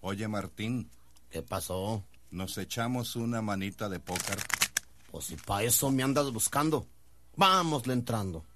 Oye, Martín. ¿Qué pasó? ¿Nos echamos una manita de póker? Pues si pa' eso me andas buscando. Vámosle entrando.